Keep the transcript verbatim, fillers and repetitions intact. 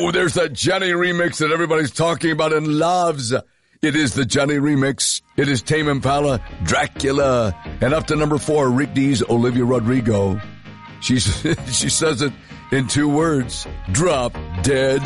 Oh, there's that Jenny remix that everybody's talking about and loves. It is the Jenny remix. It is Tame Impala, Dracula. And up to number four, Rick Dees, Olivia Rodrigo. She's, she says it in two words. Drop Dead.